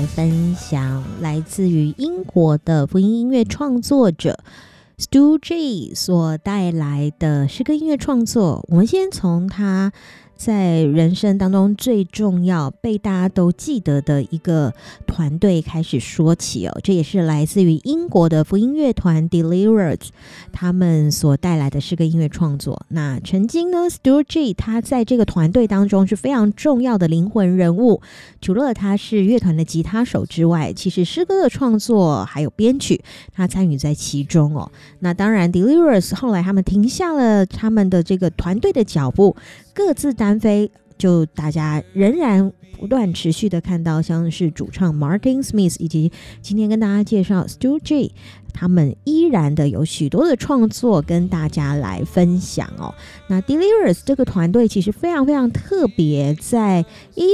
来分享来自于英国的福音音乐创作者 Stu J 所带来的诗歌音乐创作。我们先从他在人生当中最重要被大家都记得的一个团队开始说起哦，这也是来自于英国的福音乐团 Deliverers 他们所带来的诗歌音乐创作。那曾经呢 Stu J 他在这个团队当中是非常重要的灵魂人物，除了他是乐团的吉他手之外，其实诗歌的创作还有编曲他参与在其中哦。那当然 Deliverers 后来他们停下了他们的这个团队的脚步，各自单飞，就大家仍然不断持续的看到像是主唱 Martin Smith 以及今天跟大家介绍 Stu J 他们依然的有许多的创作跟大家来分享哦。那 Deliverers 这个团队其实非常非常特别，在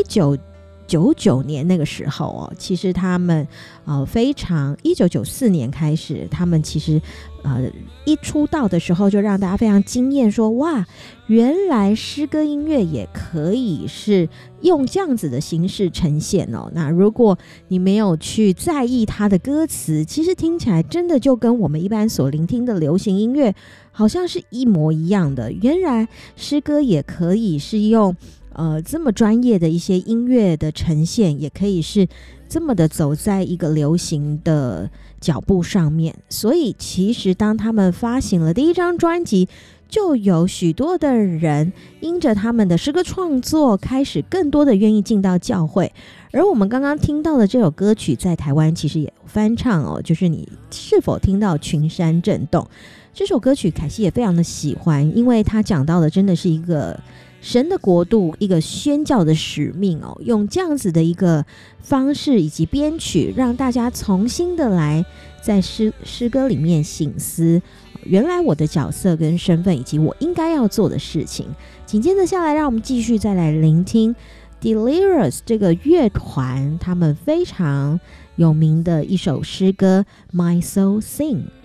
1999年那个时候哦，其实他们非常1994年开始，他们其实一出道的时候就让大家非常惊艳，说哇，原来诗歌音乐也可以是用这样子的形式呈现哦。那如果你没有去在意它的歌词，其实听起来真的就跟我们一般所聆听的流行音乐好像是一模一样的。原来诗歌也可以是用这么专业的一些音乐的呈现，也可以是这么的走在一个流行的脚步上面。所以其实当他们发行了第一张专辑，就有许多的人因着他们的诗歌创作开始更多的愿意进到教会。而我们刚刚听到的这首歌曲在台湾其实也有翻唱哦，就是你是否听到群山震动这首歌曲，凯西也非常的喜欢，因为他讲到的真的是一个神的国度，一个宣教的使命哦，用这样子的一个方式以及编曲，让大家重新的来在诗歌里面省思原来我的角色跟身份以及我应该要做的事情。紧接着下来，让我们继续再来聆听 Deliverers 这个乐团他们非常有名的一首诗歌 My Soul Sing。